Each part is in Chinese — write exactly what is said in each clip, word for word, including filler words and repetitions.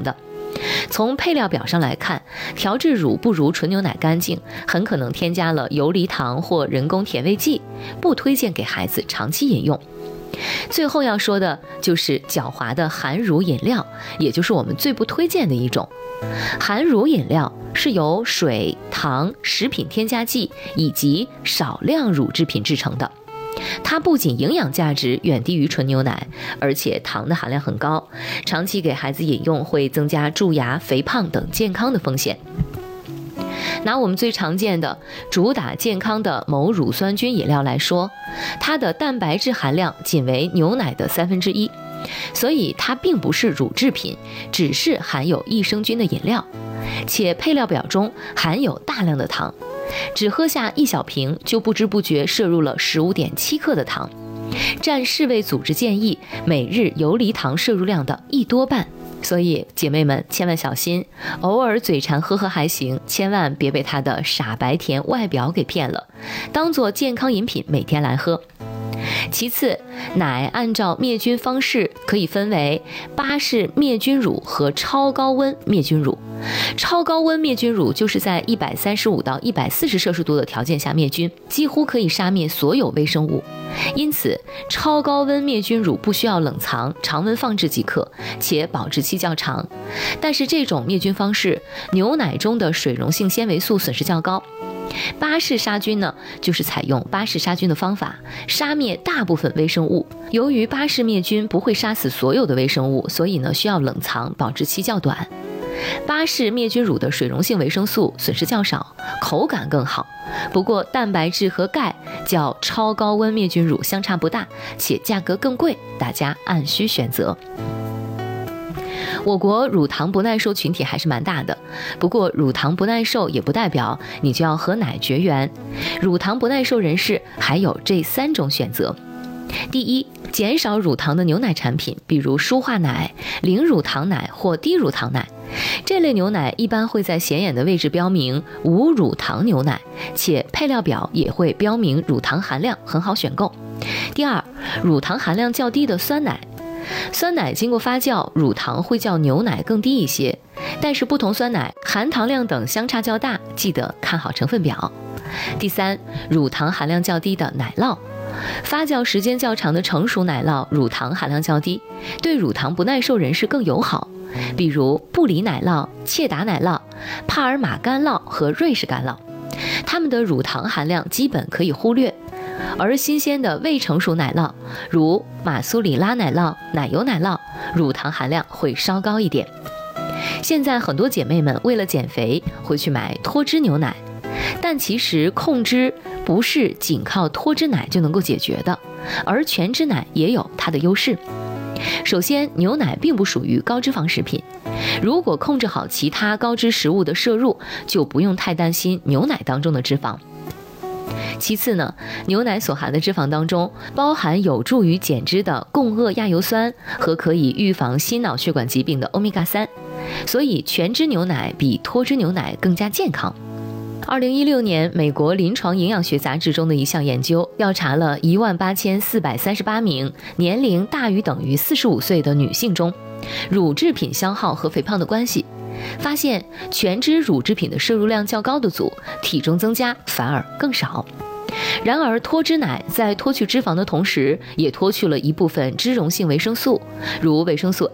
成的。从配料表上来看，调制乳不如纯牛奶干净，很可能添加了游离糖或人工甜味剂，不推荐给孩子长期饮用。最后要说的就是狡猾的含乳饮料，也就是我们最不推荐的一种。含乳饮料是由水、糖、食品添加剂以及少量乳制品制成的，它不仅营养价值远低于纯牛奶，而且糖的含量很高，长期给孩子饮用会增加蛀牙、肥胖等健康的风险。拿我们最常见的主打健康的某乳酸菌饮料来说，它的蛋白质含量仅为牛奶的三分之一，所以它并不是乳制品，只是含有益生菌的饮料，且配料表中含有大量的糖，只喝下一小瓶就不知不觉摄入了 十五点七克的糖，占世卫组织建议每日游离糖摄入量的一多半。所以姐妹们千万小心，偶尔嘴馋喝喝还行，千万别被它的傻白甜外表给骗了，当做健康饮品每天来喝。其次，奶按照灭菌方式可以分为巴氏灭菌乳和超高温灭菌乳。超高温灭菌乳就是在一百三十五到一百四十摄氏度的条件下灭菌，几乎可以杀灭所有微生物。因此，超高温灭菌乳不需要冷藏，常温放置即可，且保质期较长。但是这种灭菌方式，牛奶中的水溶性纤维素损失较高。巴氏杀菌呢，就是采用巴氏杀菌的方法，杀灭大部分微生物。由于巴氏灭菌不会杀死所有的微生物，所以呢需要冷藏，保质期较短。巴氏灭菌乳的水溶性维生素损失较少，口感更好，不过蛋白质和钙较超高温灭菌乳相差不大，且价格更贵，大家按需选择。我国乳糖不耐受群体还是蛮大的，不过乳糖不耐受也不代表你就要和奶绝缘。乳糖不耐受人士还有这三种选择：第一，减少乳糖的牛奶产品，比如舒化奶、零乳糖奶或低乳糖奶。这类牛奶一般会在显眼的位置标明无乳糖牛奶，且配料表也会标明乳糖含量，很好选购。第二，乳糖含量较低的酸奶。酸奶经过发酵，乳糖会较牛奶更低一些，但是不同酸奶含糖量等相差较大，记得看好成分表。第三，乳糖含量较低的奶酪。发酵时间较长的成熟奶酪乳糖含量较低，对乳糖不耐受人士更友好，比如布里奶酪、切达奶酪、帕尔马干酪和瑞士干酪，它们的乳糖含量基本可以忽略。而新鲜的未成熟奶酪，如马苏里拉奶酪、奶油奶酪，乳糖含量会稍高一点。现在很多姐妹们为了减肥会去买脱脂牛奶，但其实控脂不是仅靠脱脂奶就能够解决的，而全脂奶也有它的优势。首先，牛奶并不属于高脂肪食品，如果控制好其他高脂食物的摄入，就不用太担心牛奶当中的脂肪。其次呢，牛奶所含的脂肪当中包含有助于减脂的共轭亚油酸和可以预防心脑血管疾病的欧米伽三，所以全脂牛奶比脱脂牛奶更加健康。二零一六年，美国临床营养学杂志中的一项研究调查了一万八千四百三十八名年龄大于等于四十五岁的女性中，乳制品消耗和肥胖的关系，发现全脂乳制品的摄入量较高的组，体重增加反而更少。然而脱脂奶在脱去脂肪的同时，也脱去了一部分脂溶性维生素，如维生素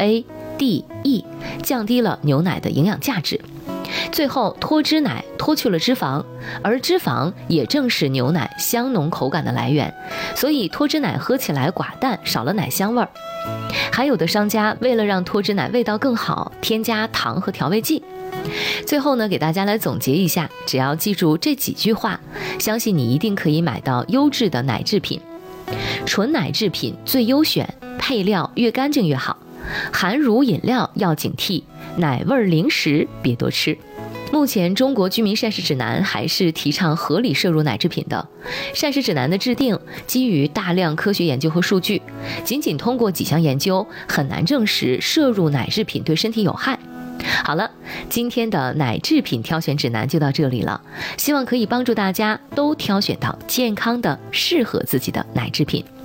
A、D、E， 降低了牛奶的营养价值。最后，脱脂奶脱去了脂肪，而脂肪也正是牛奶香浓口感的来源，所以脱脂奶喝起来寡淡，少了奶香味儿。还有的商家为了让脱脂奶味道更好，添加糖和调味剂。最后呢，给大家来总结一下，只要记住这几句话，相信你一定可以买到优质的奶制品。纯奶制品最优选，配料越干净越好。含乳饮料要警惕，奶味零食别多吃。目前中国居民膳食指南还是提倡合理摄入奶制品的。膳食指南的制定基于大量科学研究和数据，仅仅通过几项研究很难证实摄入奶制品对身体有害。好了，今天的奶制品挑选指南就到这里了，希望可以帮助大家都挑选到健康的、适合自己的奶制品。